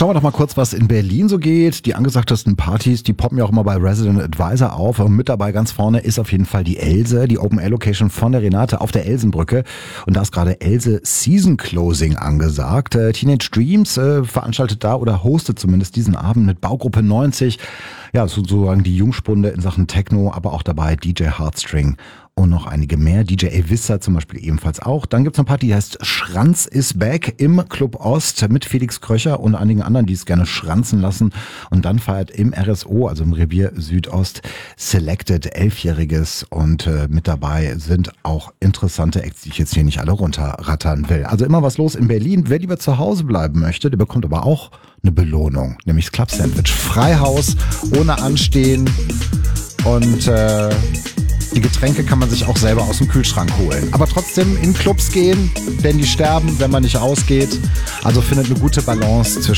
Schauen wir doch mal kurz, was in Berlin so geht. Die angesagtesten Partys, die poppen ja auch immer bei Resident Advisor auf. Und mit dabei ganz vorne ist auf jeden Fall die Else, die Open-Air-Location von der Renate auf der Elsenbrücke. Und da ist gerade Else Season Closing angesagt. Teenage Dreams veranstaltet da oder hostet zumindest diesen Abend mit Baugruppe 90. Ja, sozusagen die Jungspunde in Sachen Techno, aber auch dabei DJ Heartstring und noch einige mehr. DJ Evissa zum Beispiel ebenfalls auch. Dann gibt's eine Party, die heißt Schranz is Back im Club Ost mit Felix Kröcher und einigen anderen, die es gerne schranzen lassen. Und dann feiert im RSO, also im Revier Südost, Selected 11-Jähriges. Und mit dabei sind auch interessante Acts, die ich jetzt hier nicht alle runterrattern will. Also immer was los in Berlin. Wer lieber zu Hause bleiben möchte, der bekommt aber auch eine Belohnung, nämlich das Club Sandwich. Freihaus, ohne Anstehen und die Getränke kann man sich auch selber aus dem Kühlschrank holen. Aber trotzdem in Clubs gehen, denn die sterben, wenn man nicht ausgeht. Also findet eine gute Balance zwischen